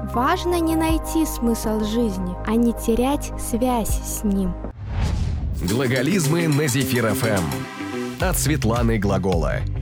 Важно не найти смысл жизни, а не терять связь с ним. Глаголизмы на Зефир ФМ. От Светланы Глагола.